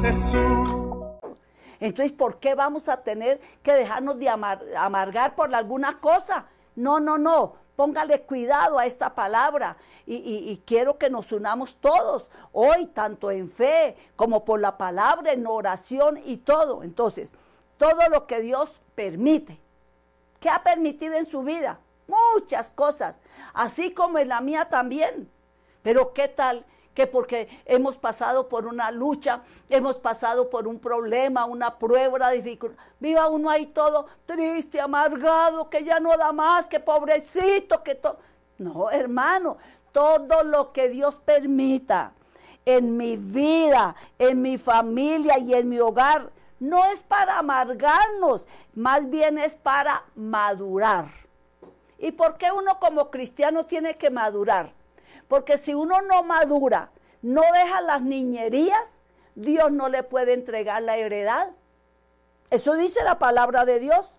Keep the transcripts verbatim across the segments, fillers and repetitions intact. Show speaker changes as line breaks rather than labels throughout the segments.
Jesús.
Entonces, ¿por qué vamos a tener que dejarnos de amar, amargar por alguna cosa? No, no, no. Póngale cuidado a esta palabra y, y, y quiero que nos unamos todos hoy, tanto en fe como por la palabra, en oración y todo. Entonces, todo lo que Dios permite. ¿Qué ha permitido en su vida? Muchas cosas, así como en la mía también. Pero ¿qué tal? Que porque hemos pasado por una lucha, hemos pasado por un problema, una prueba, una dificultad, viva uno ahí todo triste, amargado, que ya no da más, que pobrecito, que todo. No, hermano, todo lo que Dios permita en mi vida, en mi familia y en mi hogar, no es para amargarnos, más bien es para madurar. ¿Y por qué uno como cristiano tiene que madurar? Porque si uno no madura, no deja las niñerías, Dios no le puede entregar la heredad. Eso dice la palabra de Dios.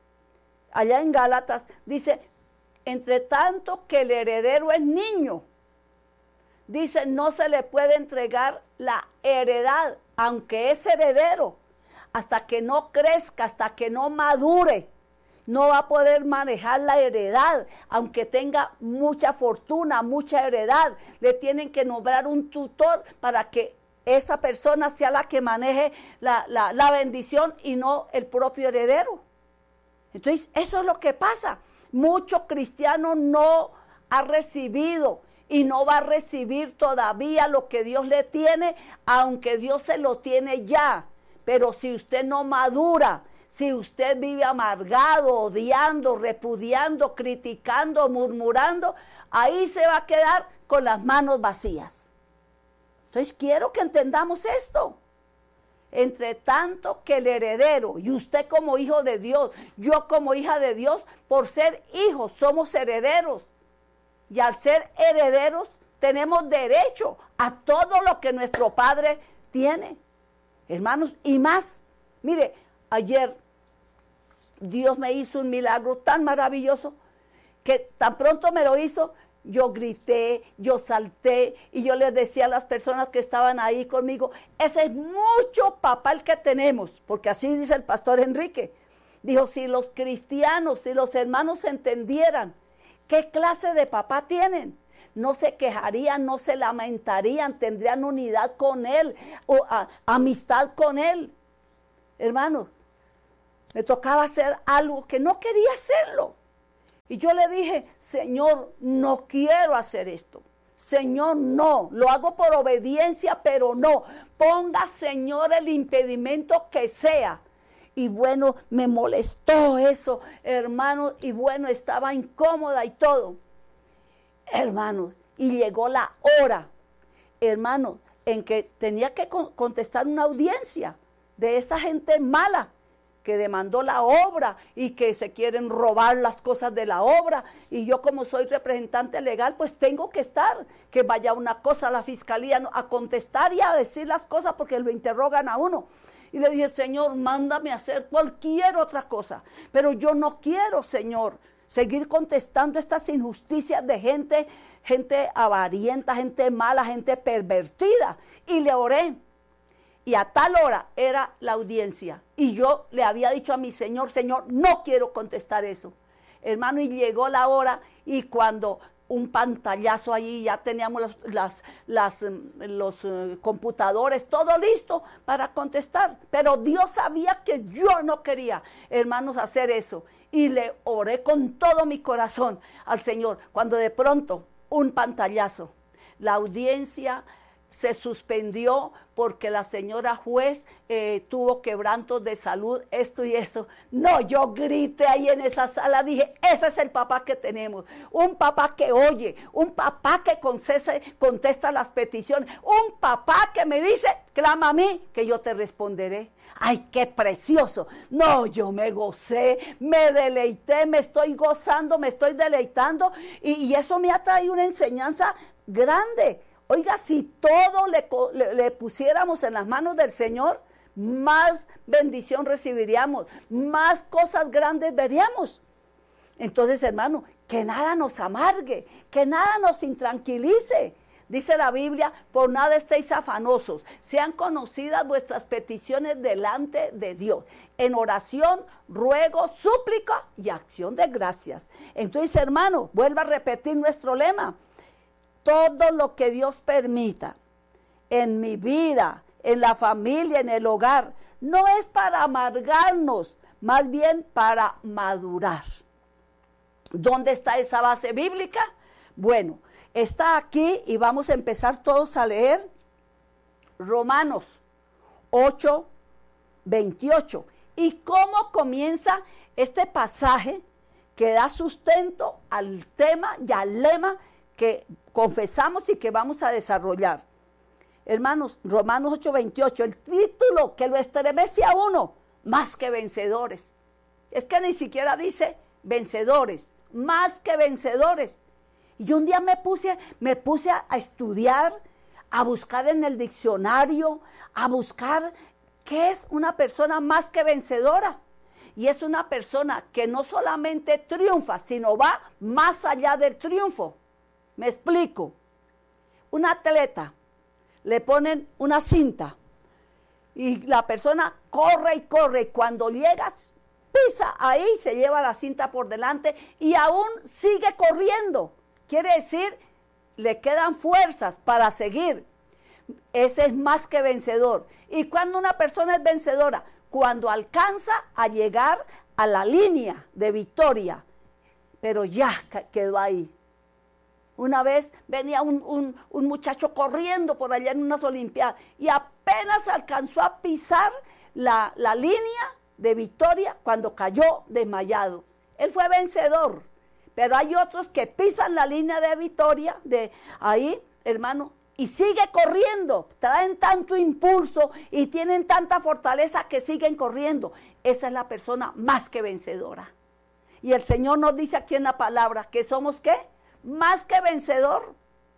Allá en Gálatas dice, entre tanto que el heredero es niño, dice, no se le puede entregar la heredad, aunque es heredero, hasta que no crezca, hasta que no madure. No va a poder manejar la heredad, aunque tenga mucha fortuna, mucha heredad. Le tienen que nombrar un tutor para que esa persona sea la que maneje la, la, la bendición y no el propio heredero. Entonces, eso es lo que pasa. Mucho cristiano no ha recibido y no va a recibir todavía lo que Dios le tiene, aunque Dios se lo tiene ya. Pero si usted no madura, si usted vive amargado, odiando, repudiando, criticando, murmurando, ahí se va a quedar con las manos vacías. Entonces quiero que entendamos esto. Entre tanto que el heredero, y usted como hijo de Dios, yo como hija de Dios, por ser hijos somos herederos. Y al ser herederos tenemos derecho a todo lo que nuestro Padre tiene. Hermanos, y más, mire, ayer Dios me hizo un milagro tan maravilloso que tan pronto me lo hizo, yo grité, yo salté y yo les decía a las personas que estaban ahí conmigo, ese es mucho papá el que tenemos, porque así dice el pastor Enrique. Dijo, si los cristianos, si los hermanos entendieran qué clase de papá tienen, no se quejarían, no se lamentarían, tendrían unidad con él o a, amistad con él. Hermanos, me tocaba hacer algo que no quería hacerlo. Y yo le dije, Señor, no quiero hacer esto. Señor, no. Lo hago por obediencia, pero no. Ponga, Señor, el impedimento que sea. Y bueno, me molestó eso, hermanos. Y bueno, estaba incómoda y todo. Hermanos, y llegó la hora, hermanos, en que tenía que contestar una audiencia de esa gente mala que demandó la obra y que se quieren robar las cosas de la obra, y yo como soy representante legal, pues tengo que estar, que vaya una cosa a la fiscalía a contestar y a decir las cosas porque lo interrogan a uno. Y le dije, Señor, mándame a hacer cualquier otra cosa, pero yo no quiero, Señor, seguir contestando estas injusticias de gente, gente avarienta, gente mala, gente pervertida. Y le oré. Y a tal hora era la audiencia. Y yo le había dicho a mi Señor, Señor, no quiero contestar eso. Hermano, y llegó la hora y cuando un pantallazo allí, ya teníamos los, las, las, los uh, computadores, todo listo para contestar. Pero Dios sabía que yo no quería, hermanos, hacer eso. Y le oré con todo mi corazón al Señor. Cuando de pronto, un pantallazo, la audiencia se suspendió porque la señora juez eh, tuvo quebrantos de salud, esto y esto. No, yo grité ahí en esa sala, dije, ese es el papá que tenemos, un papá que oye, un papá que concese, contesta las peticiones, un papá que me dice, clama a mí, que yo te responderé. ¡Ay, qué precioso! No, yo me gocé, me deleité, me estoy gozando, me estoy deleitando, y, y eso me ha traído una enseñanza grande. Oiga, si todo le, le, le pusiéramos en las manos del Señor, más bendición recibiríamos, más cosas grandes veríamos. Entonces, hermano, que nada nos amargue, que nada nos intranquilice. Dice la Biblia, por nada estéis afanosos, sean conocidas vuestras peticiones delante de Dios, en oración, ruego, súplica y acción de gracias. Entonces, hermano, vuelvo a repetir nuestro lema, todo lo que Dios permita en mi vida, en la familia, en el hogar, no es para amargarnos, más bien para madurar. ¿Dónde está esa base bíblica? Bueno, está aquí y vamos a empezar todos a leer Romanos ocho, veintiocho. ¿Y cómo comienza este pasaje que da sustento al tema y al lema que confesamos y que vamos a desarrollar? Hermanos, Romanos ocho, veintiocho, el título que lo estremece a uno, más que vencedores. Es que ni siquiera dice vencedores, más que vencedores. Y yo un día me puse, me puse a, a estudiar, a buscar en el diccionario, a buscar qué es una persona más que vencedora. Y es una persona que no solamente triunfa, sino va más allá del triunfo. Me explico. Un atleta, le ponen una cinta y la persona corre y corre. Y cuando llegas, pisa ahí, se lleva la cinta por delante y aún sigue corriendo. Quiere decir, le quedan fuerzas para seguir. Ese es más que vencedor. ¿Y cuando una persona es vencedora? Cuando alcanza a llegar a la línea de victoria, pero ya quedó ahí. Una vez venía un, un, un muchacho corriendo por allá en unas olimpiadas y apenas alcanzó a pisar la, la línea de victoria cuando cayó desmayado. Él fue vencedor. Pero hay otros que pisan la línea de victoria, de ahí, hermano, y sigue corriendo. Traen tanto impulso y tienen tanta fortaleza que siguen corriendo. Esa es la persona más que vencedora. Y el Señor nos dice aquí en la palabra que somos, ¿qué? Más que vencedor.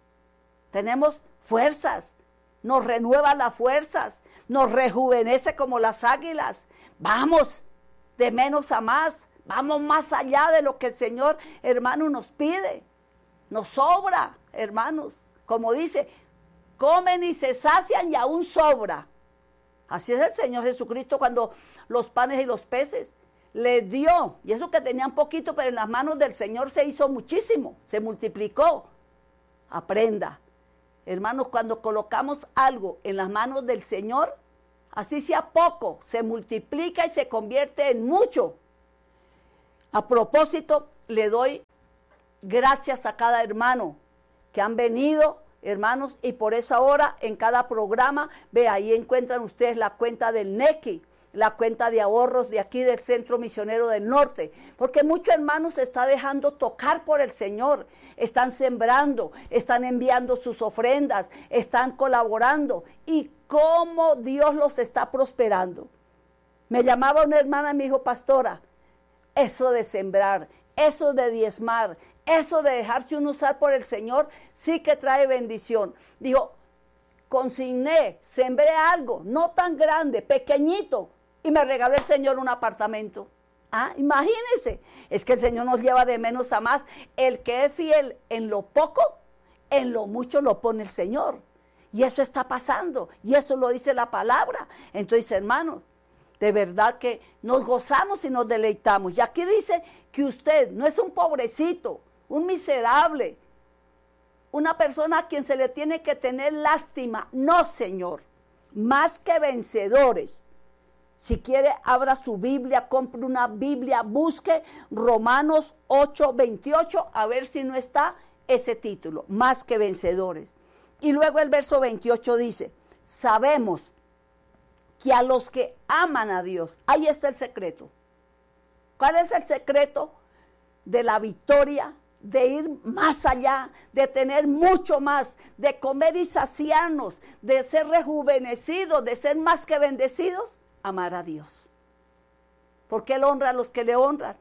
Tenemos fuerzas, nos renueva las fuerzas, nos rejuvenece como las águilas. Vamos de menos a más. Vamos más allá de lo que el Señor, hermano, nos pide. Nos sobra, hermanos. Como dice, comen y se sacian y aún sobra. Así es el Señor Jesucristo cuando los panes y los peces les dio. Y eso que tenían poquito, pero en las manos del Señor se hizo muchísimo. Se multiplicó. Aprenda. Hermanos, cuando colocamos algo en las manos del Señor, así sea poco, se multiplica y se convierte en mucho. A propósito, le doy gracias a cada hermano que han venido, hermanos, y por eso ahora en cada programa, ve, ahí encuentran ustedes la cuenta del N E C I, la cuenta de ahorros de aquí del Centro Misionero del Norte, porque muchos hermanos se están dejando tocar por el Señor, están sembrando, están enviando sus ofrendas, están colaborando, y cómo Dios los está prosperando. Me llamaba una hermana y me dijo, pastora, eso de sembrar, eso de diezmar, eso de dejarse uno usar por el Señor, sí que trae bendición. Dijo, consigné, sembré algo, no tan grande, pequeñito, y me regaló el Señor un apartamento. Ah, imagínense, es que el Señor nos lleva de menos a más. El que es fiel en lo poco, en lo mucho lo pone el Señor. Y eso está pasando, y eso lo dice la palabra. Entonces, hermanos, de verdad que nos gozamos y nos deleitamos. Y aquí dice que usted no es un pobrecito, un miserable, una persona a quien se le tiene que tener lástima. No, Señor, más que vencedores. Si quiere, abra su Biblia, compre una Biblia, busque Romanos ocho, veintiocho, a ver si no está ese título, más que vencedores. Y luego el verso veintiocho dice, sabemos que a los que aman a Dios, ahí está el secreto. ¿Cuál es el secreto de la victoria? De ir más allá, de tener mucho más, de comer y saciarnos, de ser rejuvenecidos, de ser más que bendecidos, amar a Dios. Porque Él honra a los que le honran.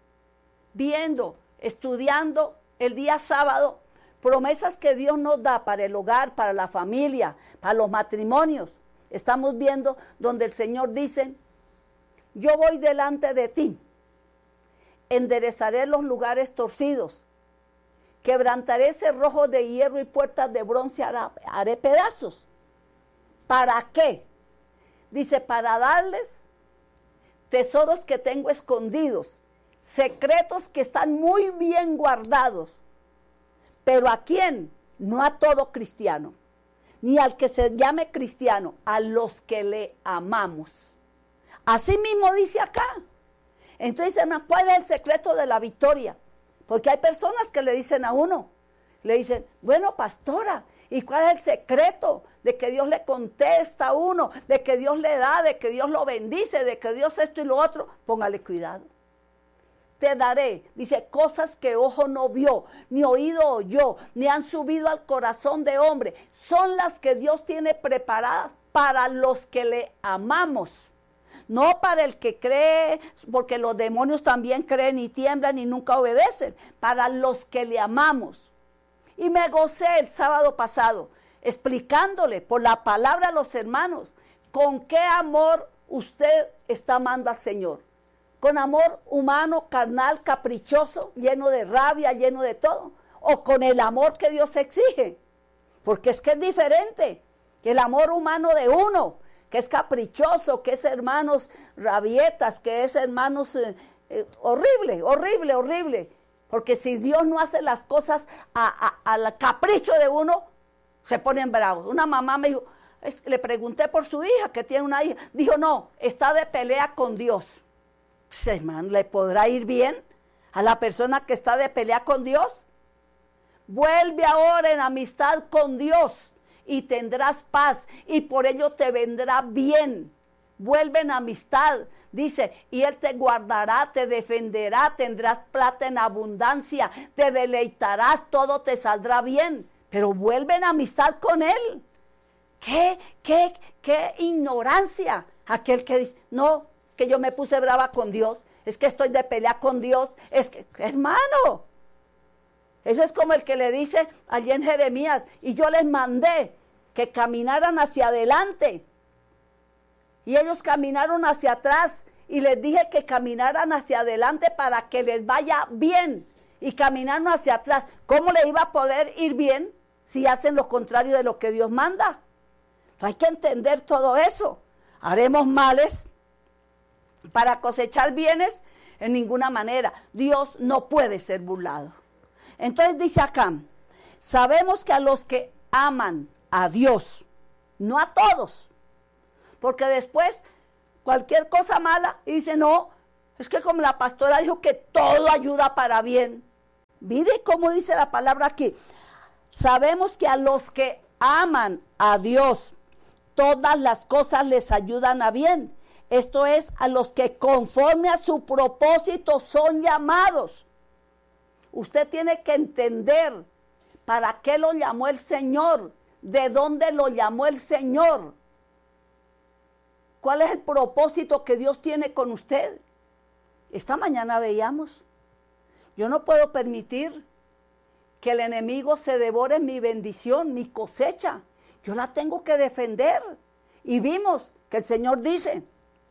Viendo, estudiando el día sábado, promesas que Dios nos da para el hogar, para la familia, para los matrimonios. Estamos viendo donde el Señor dice, yo voy delante de ti, enderezaré los lugares torcidos, quebrantaré cerrojos de hierro y puertas de bronce hará, haré pedazos. ¿Para qué? Dice, para darles tesoros que tengo escondidos, secretos que están muy bien guardados. ¿Pero a quién? No a todo cristiano, ni al que se llame cristiano, a los que le amamos. Así mismo dice acá. Entonces, ¿cuál es el secreto de la victoria? Porque hay personas que le dicen a uno, le dicen, bueno, pastora, ¿y cuál es el secreto de que Dios le contesta a uno, de que Dios le da, de que Dios lo bendice, de que Dios esto y lo otro? Póngale cuidado. Te daré, dice, cosas que ojo no vio, ni oído oyó, ni han subido al corazón de hombre. Son las que Dios tiene preparadas para los que le amamos. No para el que cree, porque los demonios también creen y tiemblan y nunca obedecen. Para los que le amamos. Y me gocé el sábado pasado explicándole por la palabra a los hermanos con qué amor usted está amando al Señor. Con amor humano, carnal, caprichoso, lleno de rabia, lleno de todo. O con el amor que Dios exige. Porque es que es diferente que el amor humano de uno, que es caprichoso, que es hermanos rabietas, que es hermanos eh, eh, horrible, horrible, horrible. Porque si Dios no hace las cosas al capricho de uno, se ponen bravos. Una mamá me dijo, es, le pregunté por su hija, que tiene una hija. Dijo, no, está de pelea con Dios. Pues, hermano, ¿le podrá ir bien a la persona que está de pelea con Dios? Vuelve ahora en amistad con Dios y tendrás paz y por ello te vendrá bien. Vuelve en amistad, dice, y Él te guardará, te defenderá, tendrás plata en abundancia, te deleitarás, todo te saldrá bien. Pero vuelve en amistad con Él. ¿Qué, qué, qué ignorancia? Aquel que dice, no, es que yo me puse brava con Dios, es que estoy de pelea con Dios, es que, hermano, eso es como el que le dice allí en Jeremías, y yo les mandé que caminaran hacia adelante, y ellos caminaron hacia atrás, y les dije que caminaran hacia adelante para que les vaya bien, y caminaron hacia atrás. ¿Cómo le iba a poder ir bien si hacen lo contrario de lo que Dios manda? Hay que entender todo eso. Haremos males para cosechar bienes en ninguna manera. Dios no puede ser burlado. Entonces dice acá, sabemos que a los que aman a Dios, no a todos, porque después cualquier cosa mala, y dice, no, es que como la pastora dijo que todo ayuda para bien. Mire cómo dice la palabra aquí. Sabemos que a los que aman a Dios, todas las cosas les ayudan a bien. Esto es, a los que conforme a su propósito son llamados. Usted tiene que entender para qué lo llamó el Señor, de dónde lo llamó el Señor. ¿Cuál es el propósito que Dios tiene con usted? Esta mañana veíamos. Yo no puedo permitir que el enemigo se devore mi bendición, mi cosecha. Yo la tengo que defender. Y vimos que el Señor dice,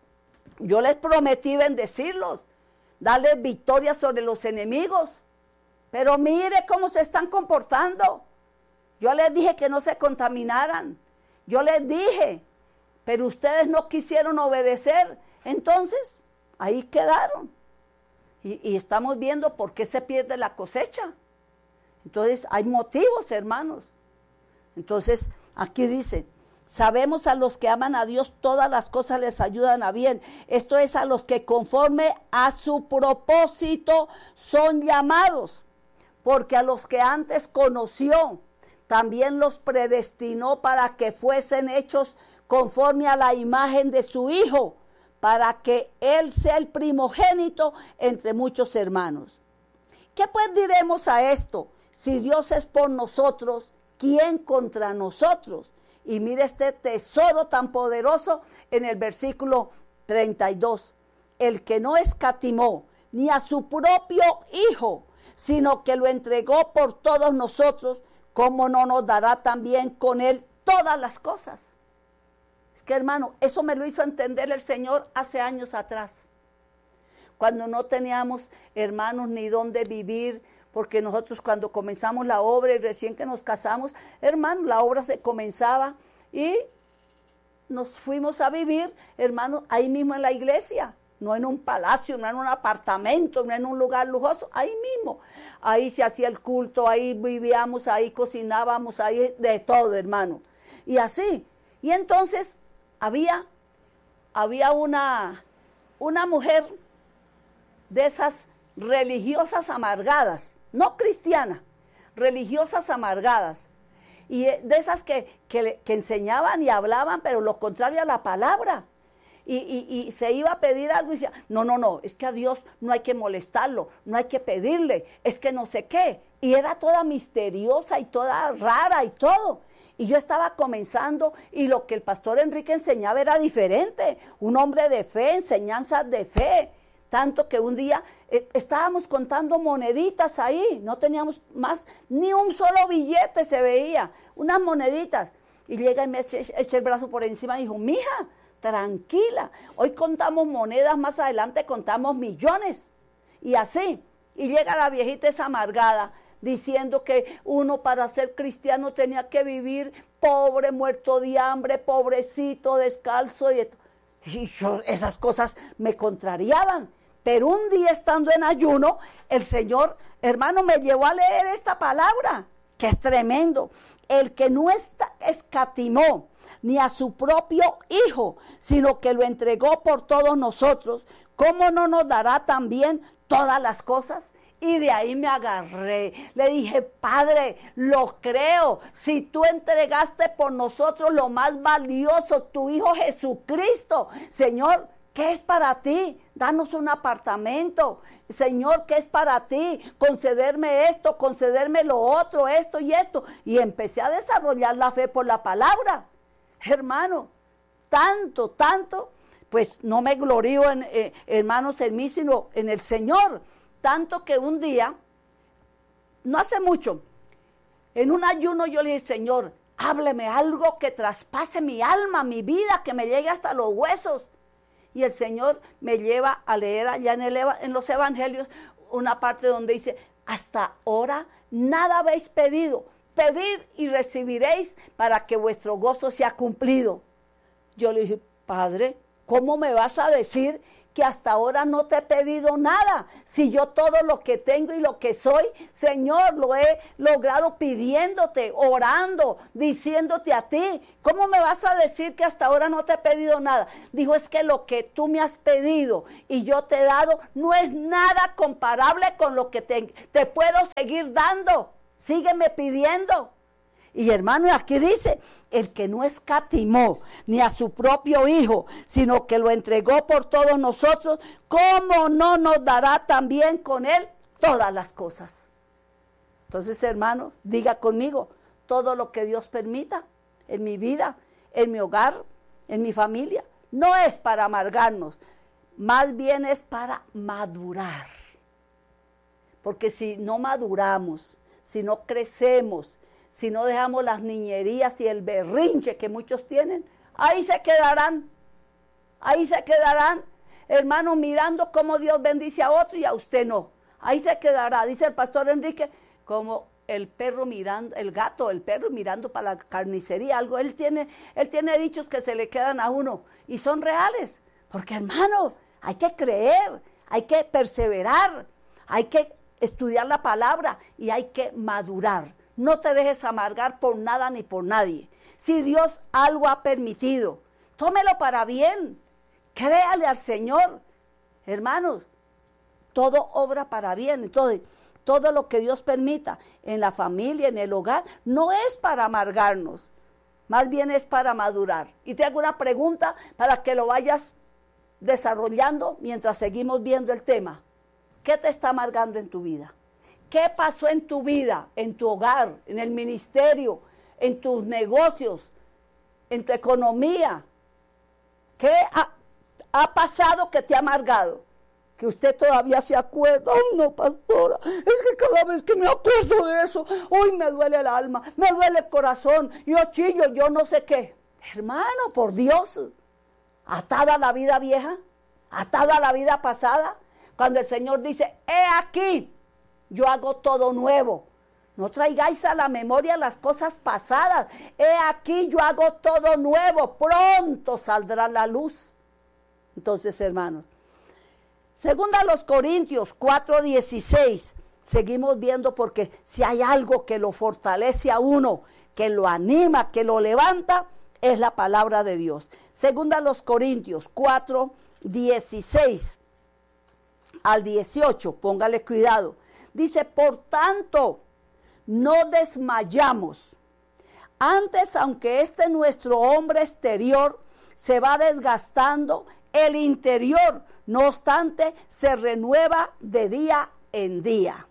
yo les prometí bendecirlos, darles victoria sobre los enemigos. Pero mire cómo se están comportando. Yo les dije que no se contaminaran. Yo les dije, pero ustedes no quisieron obedecer. Entonces, ahí quedaron. Y, y estamos viendo por qué se pierde la cosecha. Entonces, hay motivos, hermanos. Entonces, aquí dice, sabemos a los que aman a Dios, todas las cosas les ayudan a bien. Esto es, a los que conforme a su propósito son llamados. Porque a los que antes conoció, también los predestinó para que fuesen hechos conforme a la imagen de su Hijo, para que Él sea el primogénito entre muchos hermanos. ¿Qué pues diremos a esto? Si Dios es por nosotros, ¿quién contra nosotros? Y mire este tesoro tan poderoso en el versículo treinta y dos. El que no escatimó ni a su propio Hijo, sino que lo entregó por todos nosotros, ¿cómo no nos dará también con Él todas las cosas? Es que, hermano, eso me lo hizo entender el Señor hace años atrás, cuando no teníamos, hermanos, ni dónde vivir, porque nosotros cuando comenzamos la obra y recién que nos casamos, hermano, la obra se comenzaba y nos fuimos a vivir, hermano, ahí mismo en la iglesia, no en un palacio, no en un apartamento, no en un lugar lujoso, ahí mismo. Ahí se hacía el culto, ahí vivíamos, ahí cocinábamos, ahí de todo, hermano. Y así. Y entonces había, había una, una mujer de esas religiosas amargadas, no cristianas, religiosas amargadas. Y de esas que, que, que enseñaban y hablaban, pero lo contrario a la palabra. Y, y, y se iba a pedir algo y decía, no, no, no, es que a Dios no hay que molestarlo, no hay que pedirle, es que no sé qué. Y era toda misteriosa y toda rara y todo. Y yo estaba comenzando y lo que el pastor Enrique enseñaba era diferente. Un hombre de fe, enseñanzas de fe. Tanto que un día eh, estábamos contando moneditas ahí, no teníamos más, ni un solo billete se veía, unas moneditas. Y llega y me echa, echa el brazo por encima y dijo, mija, tranquila, hoy contamos monedas, más adelante contamos millones. Y así, y llega la viejita esa amargada, diciendo que uno para ser cristiano tenía que vivir pobre, muerto de hambre, pobrecito, descalzo. Y, y yo, esas cosas me contrariaban. Pero un día estando en ayuno, el Señor, hermano, me llevó a leer esta palabra, que es tremendo. El que no está, escatimó ni a su propio Hijo, sino que lo entregó por todos nosotros, ¿cómo no nos dará también todas las cosas? Y de ahí me agarré, le dije, Padre, lo creo, si tú entregaste por nosotros lo más valioso, tu Hijo Jesucristo, Señor, ¿qué es para ti? Danos un apartamento. Señor, ¿qué es para ti? Concederme esto, concederme lo otro, esto y esto. Y empecé a desarrollar la fe por la palabra. Hermano, tanto, tanto, pues no me glorío, en, eh, hermanos, en mí, sino en el Señor. Tanto que un día, no hace mucho, en un ayuno yo le dije, Señor, hábleme algo que traspase mi alma, mi vida, que me llegue hasta los huesos. Y el Señor me lleva a leer allá en, el, en los evangelios una parte donde dice, hasta ahora nada habéis pedido, pedid y recibiréis para que vuestro gozo sea cumplido. Yo le dije, Padre, ¿cómo me vas a decir que hasta ahora no te he pedido nada? Si yo todo lo que tengo y lo que soy, Señor, lo he logrado pidiéndote, orando, diciéndote a ti. ¿Cómo me vas a decir que hasta ahora no te he pedido nada? Dijo, es que lo que tú me has pedido y yo te he dado no es nada comparable con lo que te, te puedo seguir dando. Sígueme pidiendo. Y hermano, aquí dice, el que no escatimó ni a su propio Hijo, sino que lo entregó por todos nosotros, ¿cómo no nos dará también con él todas las cosas? Entonces, hermano, diga conmigo, todo lo que Dios permita en mi vida, en mi hogar, en mi familia, no es para amargarnos, más bien es para madurar. Porque si no maduramos, si no crecemos, si no dejamos las niñerías y el berrinche que muchos tienen, ahí se quedarán, ahí se quedarán, hermano, mirando cómo Dios bendice a otro y a usted no. Ahí se quedará, dice el pastor Enrique, como el perro mirando, el gato, el perro mirando para la carnicería, algo. Él tiene, él tiene dichos que se le quedan a uno y son reales, porque hermano, hay que creer, hay que perseverar, hay que estudiar la palabra y hay que madurar. No te dejes amargar por nada ni por nadie. Si Dios algo ha permitido, tómelo para bien. Créale al Señor. Hermanos, todo obra para bien. Entonces, todo lo que Dios permita en la familia, en el hogar, no es para amargarnos. Más bien es para madurar. Y te hago una pregunta para que lo vayas desarrollando mientras seguimos viendo el tema. ¿Qué te está amargando en tu vida? ¿Qué pasó en tu vida, en tu hogar, en el ministerio, en tus negocios, en tu economía? ¿Qué ha, ha pasado que te ha amargado? Que usted todavía se acuerda. Ay, no, pastora, es que cada vez que me acuerdo de eso, uy, me duele el alma, me duele el corazón, yo chillo, yo no sé qué. Hermano, por Dios, atada a la vida vieja, atada a la vida pasada, cuando el Señor dice, he aquí, yo hago todo nuevo. No traigáis a la memoria las cosas pasadas. He aquí, yo hago todo nuevo. Pronto saldrá la luz. Entonces, hermanos, segunda a los Corintios cuatro dieciséis, seguimos viendo, porque si hay algo que lo fortalece a uno, que lo anima, que lo levanta, es la palabra de Dios. Segunda a los Corintios cuatro dieciséis al dieciocho, póngale cuidado. Dice, por tanto, no desmayamos. Antes, aunque este nuestro hombre exterior se va desgastando, el interior, no obstante, se renueva de día en día.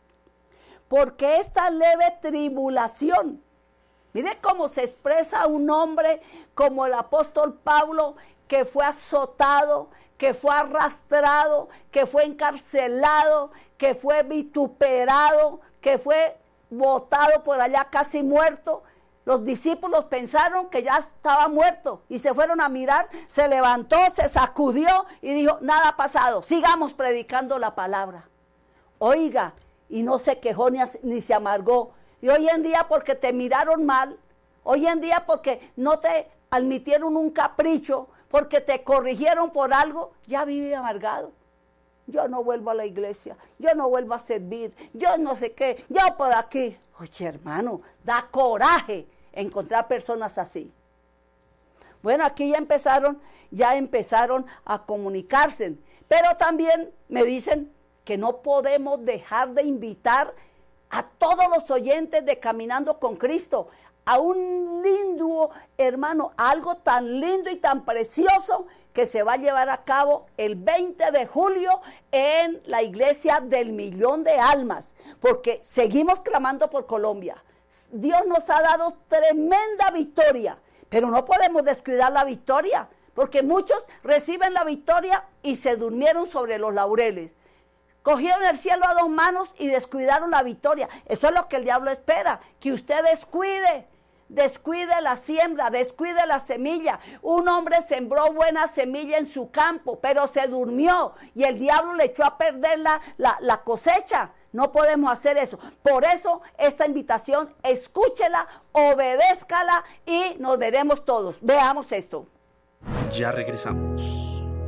Porque esta leve tribulación, mire cómo se expresa un hombre como el apóstol Pablo, que fue azotado, que fue arrastrado, que fue encarcelado, que fue vituperado, que fue botado por allá casi muerto. Los discípulos pensaron que ya estaba muerto y se fueron a mirar, se levantó, se sacudió y dijo, nada ha pasado, sigamos predicando la palabra. Oiga, y no se quejó ni, ni se amargó. Y hoy en día, porque te miraron mal, hoy en día porque no te admitieron un capricho, porque te corrigieron por algo, ya vive amargado. Yo no vuelvo a la iglesia, yo no vuelvo a servir, yo no sé qué, yo por aquí. Oye, hermano, da coraje encontrar personas así. Bueno, aquí ya empezaron, ya empezaron a comunicarse, pero también me dicen que no podemos dejar de invitar a todos los oyentes de Caminando con Cristo a un lindo, hermano, algo tan lindo y tan precioso que se va a llevar a cabo el veinte de julio en la iglesia del Millón de Almas, porque seguimos clamando por Colombia. Dios nos ha dado tremenda victoria, pero no podemos descuidar la victoria, porque muchos reciben la victoria y se durmieron sobre los laureles. Cogieron el cielo a dos manos y descuidaron la victoria. Eso es lo que el diablo espera, que usted descuide. Descuide la siembra, descuide la semilla. Un hombre sembró buena semilla en su campo, pero se durmió y el diablo le echó a perder la, la, la cosecha. No podemos hacer eso. Por eso esta invitación, escúchela, obedézcala y nos veremos todos. Veamos esto.
Ya regresamos.